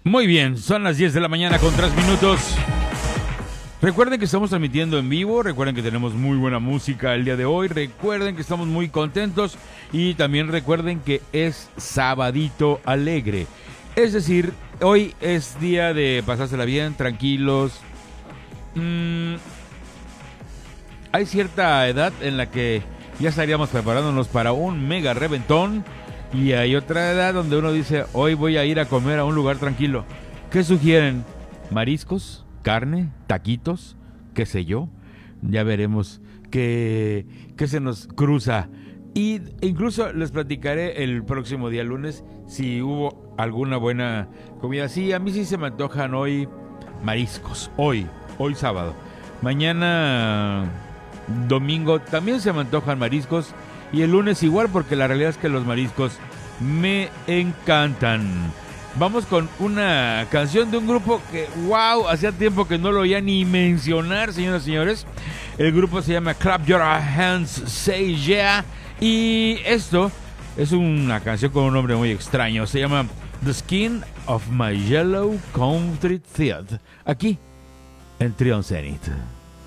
Muy bien, son las 10 de la mañana con 3 minutos. Recuerden que estamos transmitiendo en vivo, recuerden que tenemos muy buena música el día de hoy, recuerden que estamos muy contentos y también recuerden que es sabadito alegre. Es decir, hoy es día de pasársela bien, tranquilos. Hay cierta edad en la que ya estaríamos preparándonos para un mega reventón y hay otra edad donde uno dice, hoy voy a ir a comer a un lugar tranquilo. ¿Qué sugieren? ¿Mariscos? ¿Carne? ¿Taquitos? ¿Qué sé yo? Ya veremos qué se nos cruza. Y incluso les platicaré el próximo día lunes si hubo alguna buena comida. Sí, a mí sí se me antojan hoy mariscos. Hoy sábado. Mañana domingo también se me antojan mariscos. Y el lunes igual, porque la realidad es que los mariscos me encantan. Vamos con una canción de un grupo que, wow, hacía tiempo que no lo oía ni mencionar, señoras y señores. El grupo se llama Clap Your Hands, Say Yeah. Y esto es una canción con un nombre muy extraño. Se llama The Skin of My Yellow Country Theater. Aquí, en Trion Zenith.